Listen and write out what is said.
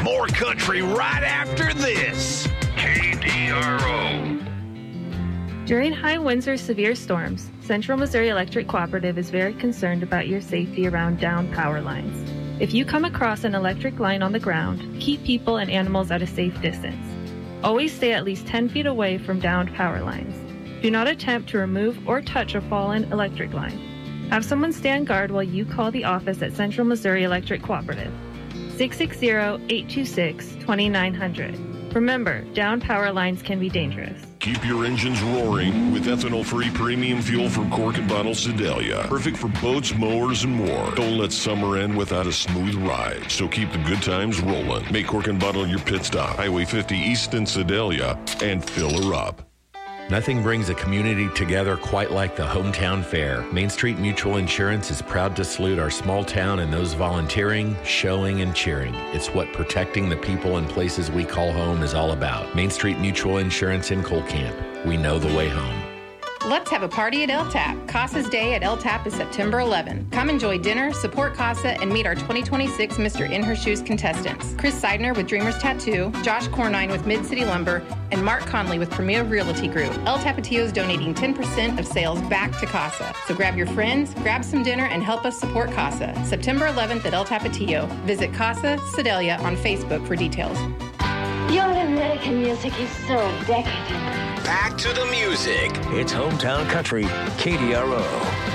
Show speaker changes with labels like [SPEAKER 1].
[SPEAKER 1] More country right after this. KDRO.
[SPEAKER 2] During high winds or severe storms, Central Missouri Electric Cooperative is very concerned about your safety around downed power lines. If you come across an electric line on the ground, keep people and animals at a safe distance. Always stay at least 10 feet away from downed power lines. Do not attempt to remove or touch a fallen electric line. Have someone stand guard while you call the office at Central Missouri Electric Cooperative. 660-826-2900. Remember, downed power lines can be dangerous.
[SPEAKER 3] Keep your engines roaring with ethanol-free premium fuel from Cork and Bottle Sedalia. Perfect for boats, mowers, and more. Don't let summer end without a smooth ride. So keep the good times rolling. Make Cork and Bottle your pit stop. Highway 50 East in Sedalia, and fill her up.
[SPEAKER 4] Nothing brings a community together quite like the Hometown Fair. Main Street Mutual Insurance is proud to salute our small town and those volunteering, showing, and cheering. It's what protecting the people and places we call home is all about. Main Street Mutual Insurance in Colcamp. We know the way home.
[SPEAKER 5] Let's have a party at El Tap. CASA's Day at El Tap is September 11. Come enjoy dinner, support CASA, and meet our 2026 Mr. In Her Shoes contestants. Chris Seidner with Dreamers Tattoo, Josh Cornine with Mid-City Lumber, and Mark Conley with Premier Realty Group. El Tapatio is donating 10% of sales back to CASA. So grab your friends, grab some dinner, and help us support CASA. September 11th at El Tapatio. Visit CASA Sedalia on Facebook for details.
[SPEAKER 6] Your American music is so decadent.
[SPEAKER 1] Back to the music.
[SPEAKER 7] It's Hometown Country, KDRO.